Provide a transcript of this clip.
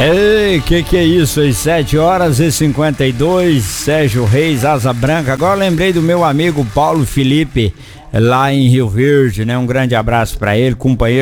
Ei, que é isso aí? 7h52, Sérgio Reis, Asa Branca. Agora lembrei do meu amigo Paulo Felipe, lá em Rio Verde, né? Um grande abraço pra ele, companheiro